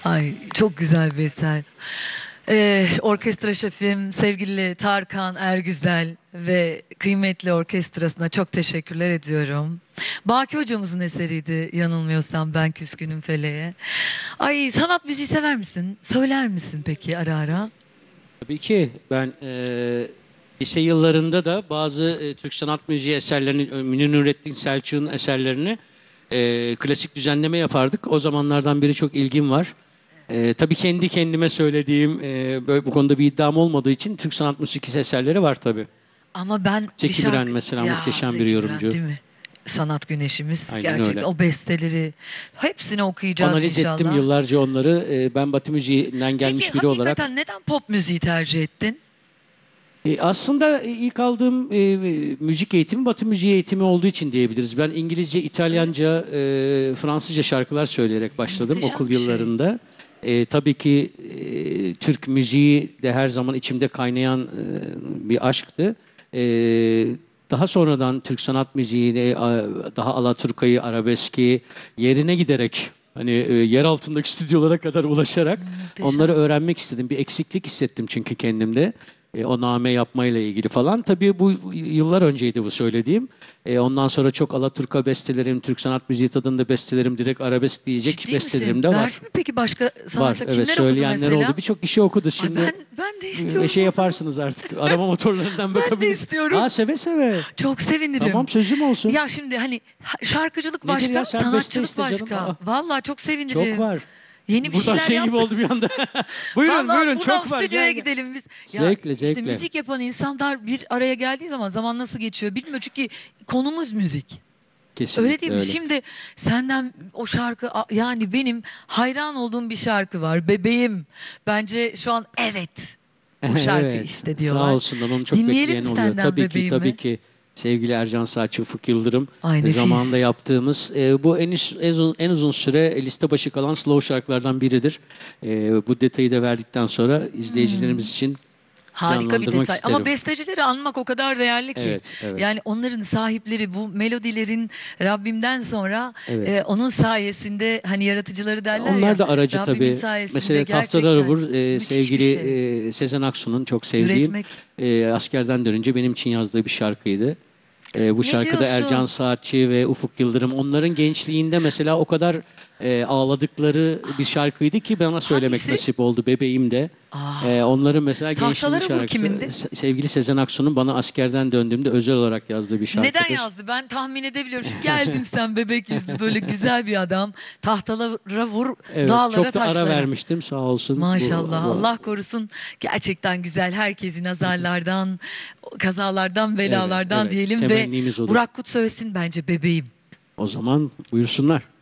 Ay çok güzel bir eser. Orkestra şefim sevgili Tarkan Ergüzel ve kıymetli orkestrasına çok teşekkürler ediyorum. Baki hocamızın eseriydi yanılmıyorsam Ben Küskünüm Feleğe. Ay sanat müziği sever misin? Söyler misin peki ara ara? Tabii ki ben lise yıllarında da bazı Türk sanat müziği eserlerini, Münir Nurettin Selçuk'un eserlerini klasik düzenleme yapardık. O zamanlardan biri çok ilgim var. Tabii kendi kendime söylediğim, böyle bu konuda bir iddiam olmadığı için Türk sanat müziği eserleri var tabii. Ama ben bir Zeki Müren şarkı... mesela Ya muhteşem bir Zeki Müren yorumcu. değil mi? Sanat güneşimiz Aynen gerçekten öyle. o besteleri hepsini okuyacağız Analiz ettim inşallah. yıllarca onları. Ben Batı müziğinden Peki gelmiş biri olarak. hakikaten neden pop müziği tercih ettin? Aslında ilk aldığım müzik eğitimi Batı müziği eğitimi olduğu için diyebiliriz. Ben İngilizce, İtalyanca, Fransızca şarkılar söyleyerek başladım Muhteşem okul bir şey. yıllarında. Tabii ki Türk müziği de her zaman içimde kaynayan bir aşktı. E, Daha sonradan Türk sanat müziğini, daha Alaturka'yı, arabeski yerine giderek hani yer altındaki stüdyolara kadar ulaşarak onları Muhteşem. öğrenmek istedim. Bir eksiklik hissettim çünkü kendimde. O name yapmayla ilgili falan. Tabii bu yıllar önceydi bu söylediğim. Ondan sonra çok Alaturka bestelerim, Türk sanat müziği tadında bestelerim, direkt arabesk diyecek Ciddi bestelerim misin? de var. Verdi mi peki başka Var, sanatçı? evet, Kimler okudu söyleyenler oldu. mesela? Birçok kişi okudu. Ay Şimdi ben de istiyorum şey o zaman. yaparsınız artık. Arama motorlarından Ben de bakabilirsiniz. istiyorum. Aa, seve seve. Çok sevinirim. Tamam, sözüm olsun. Ya şimdi hani şarkıcılık Nedir başka, ya, sen beste sanatçılık iste canım. başka. Aa, Vallahi çok çok sevinirim. var. Yeni bir Buradan şeyler şey yap. gibi oldu bir anda. Buyurun Vallahi buyurun, buradan çok var, stüdyoya gel gel. gidelim biz. Ya Zevkle işte zevkle. müzik yapan insanlar bir araya geldiği zaman nasıl geçiyor bilmiyor. Çünkü konumuz müzik. Öyle Kesinlikle değil mi? öyle. Şimdi senden o şarkı yani benim hayran olduğum bir şarkı var. Bebeğim. Bence şu an evet. Bu şarkı Evet. işte Sağ diyorlar. olsunlar. Onu çok Dinleyelim bekleyen mi oluyor. senden Tabii ki, tabii bebeğimi? ki. Sevgili Ercan Saatçi, Ufuk Yıldırım Ay zamanında nefis. yaptığımız bu en uzun süre liste başı kalan slow şarkılardan biridir. Bu detayı da verdikten sonra izleyicilerimiz için Harika bir canlandırmak detay. Ama isterim. bestecileri anmak o kadar değerli ki. Evet, evet, Yani onların sahipleri bu melodilerin Rabbimden sonra evet. onun sayesinde hani yaratıcıları derler Onlar ya da aracı Rabbimin tabii. sayesinde Mesela Tahta gerçekten Ravur, müthiş bir sevgili şey. Sezen Aksu'nun çok sevdiğim, Üretmek. askerden dönünce benim için yazdığı bir şarkıydı. Bu Ne şarkıda Ercan diyorsun? Saatçi ve Ufuk Yıldırım, onların gençliğinde mesela o kadar ağladıkları bir şarkıydı ki bana söylemek Hangisi? nasip oldu, bebeğim de. Ah, Onların mesela gençliğinin Tahtalara Vur şarkısı, kimindi? sevgili Sezen Aksu'nun bana askerden döndüğümde özel olarak yazdığı bir Neden şarkıdır. yazdı? Ben tahmin edebiliyorum. Çünkü geldin sen bebek yüzlü böyle güzel bir adam. Tahtalara vur Evet, dağlara çok da ara taşlara. vermiştim, sağ olsun. Maşallah Allah korusun gerçekten güzel herkesi nazarlardan, kazalardan, Evet, belalardan evet, diyelim ve temennimiz odur. Burak Kut söylesin bence bebeğim. O zaman buyursunlar.